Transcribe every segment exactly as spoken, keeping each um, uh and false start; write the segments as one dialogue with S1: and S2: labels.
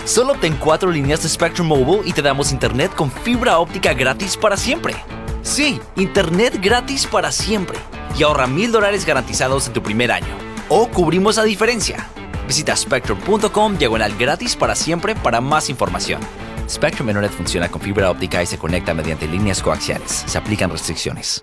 S1: Solo obtén cuatro líneas de Spectrum Mobile y te damos internet con fibra óptica gratis para siempre. Sí, internet gratis para siempre. Y ahorra mil dólares garantizados en tu primer año. O cubrimos la diferencia. Visita spectrum.com diagonal gratis para siempre para más información. Spectrum Internet funciona con fibra óptica y se conecta mediante líneas coaxiales. Se aplican restricciones.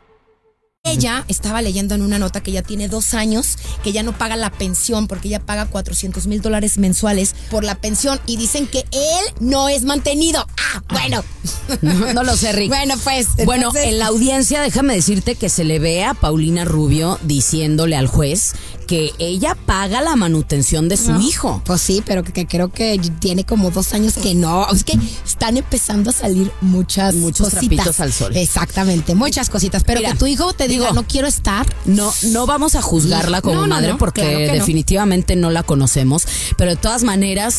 S2: Ella estaba leyendo en una nota que ya tiene dos años, que ya no paga la pensión porque ella paga cuatrocientos mil dólares mensuales por la pensión y dicen que él no es mantenido. Ah, bueno.
S3: No, no lo sé, Rick.
S2: Bueno, pues. Entonces...
S3: Bueno, en la audiencia, déjame decirte que se le ve a Paulina Rubio diciéndole al juez que ella paga la manutención de su
S2: no,
S3: hijo.
S2: Pues sí, pero que, que creo que tiene como dos años que no. Es que están empezando a salir muchas
S3: Muchos
S2: cositas.
S3: trapitos al sol.
S2: Exactamente, muchas cositas. Pero
S3: Mira,
S2: que tu hijo te diga,
S3: digo,
S2: no quiero estar.
S3: No, no vamos a juzgarla como
S2: no, no,
S3: madre
S2: no,
S3: porque
S2: claro que
S3: definitivamente no. no la conocemos. Pero de todas maneras,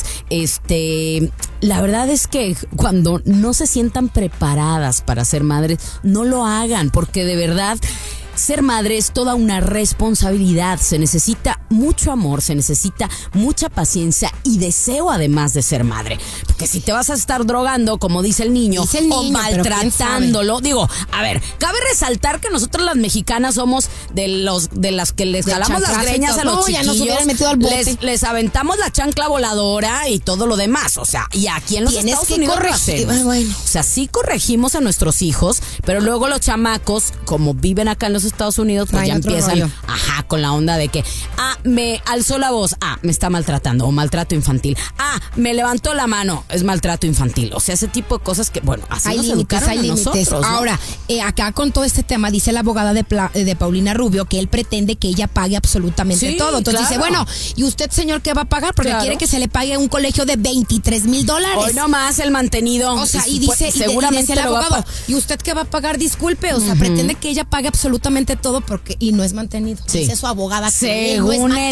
S3: este, la verdad es que cuando no se sientan preparadas para ser madres, no lo hagan, porque de verdad ser madre es toda una responsabilidad. Se necesita mucho amor, se necesita mucha paciencia y deseo además de ser madre. Porque si te vas a estar drogando, como dice el niño,
S2: dice el niño
S3: o maltratándolo, digo, a ver, cabe resaltar que nosotros las mexicanas somos de los de las que les
S2: de
S3: jalamos las greñas a los
S2: no,
S3: chiquillos,
S2: ya nos hubieran metido al bote.
S3: Les, les aventamos la chancla voladora y todo lo demás. O sea, y aquí en los
S2: Tienes
S3: Estados
S2: que
S3: Unidos lo
S2: corregir.
S3: hacemos.
S2: Bueno.
S3: O sea, sí corregimos a nuestros hijos, pero luego los chamacos, como viven acá en los Estados Unidos, pues
S2: Traen
S3: ya
S2: otro
S3: empiezan,
S2: rollo.
S3: ajá, con la onda de que, ah, me alzó la voz, ah, me está maltratando, o maltrato infantil, ah, me levantó la mano, es maltrato infantil. O sea, ese tipo de cosas que, bueno, así
S2: Hay
S3: nos
S2: límites,
S3: educaron
S2: hay
S3: a
S2: límites.
S3: nosotros, ¿no?
S2: Ahora, eh, acá con todo este tema, dice la abogada de, Pla- de Paulina Rubio que él pretende que ella pague absolutamente
S3: Sí,
S2: todo. Entonces
S3: claro.
S2: dice, bueno, ¿y usted, señor, qué va a pagar? Porque
S3: Claro.
S2: quiere que se le pague un colegio de veintitrés mil dólares.
S3: Hoy nomás el mantenido.
S2: O sea, y
S3: su-
S2: dice, y de-
S3: seguramente
S2: y decía el
S3: lo va a
S2: abogado,
S3: pa-
S2: ¿y usted qué va a pagar? Disculpe, o sea, pretende que ella pague absolutamente todo porque y no es mantenido.
S3: Sí.
S2: Dice su abogada que él no es
S3: Según
S2: mantenido.